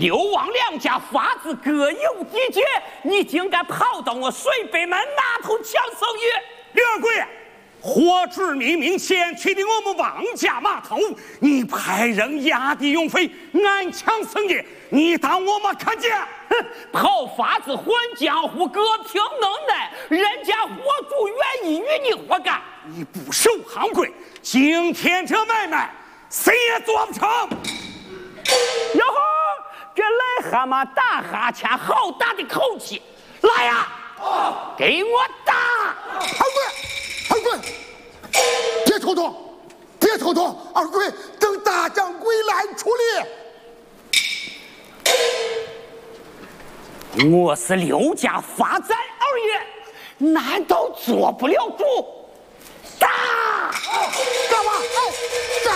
刘王两家法子各有地界，你竟敢跑到我水北门那头抢生意？ 刘二贵，获知你明前去的我们王家码头，你派人押地用匪，暗抢生意，你当我们看见？ 哼，讨法子混江湖，各凭能耐，人家货主愿意与你活干。 你不守行规，今天这买卖谁也做不成。 哟呵，这癞蛤蟆打哈欠，好大的口气！来呀，给我打！ 二贵，别冲动，别冲动，二贵，等大掌柜来处理。我是刘家发展二爷，难道做不了主？